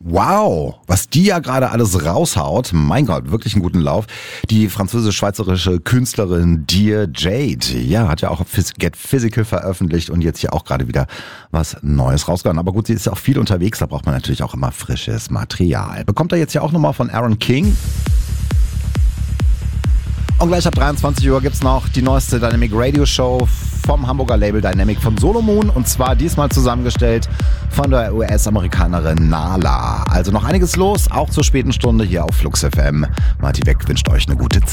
Wow, was die ja gerade alles raushaut. Mein Gott, wirklich einen guten Lauf. Die französisch-schweizerische Künstlerin Dear Jade, ja, hat ja auch Get Physical veröffentlicht und jetzt hier auch gerade wieder was Neues rausgehauen. Aber gut, sie ist ja auch viel unterwegs, da braucht man natürlich auch immer frisches Material. Bekommt er jetzt ja auch nochmal von Aaron King. Und gleich ab 23 Uhr gibt's noch die neueste Dynamic Radio Show vom Hamburger Label Dynamic von Solomon. Und zwar diesmal zusammengestellt von der US-Amerikanerin Nala. Also noch einiges los, auch zur späten Stunde hier auf Flux FM. Marty Beck wünscht euch eine gute Zeit.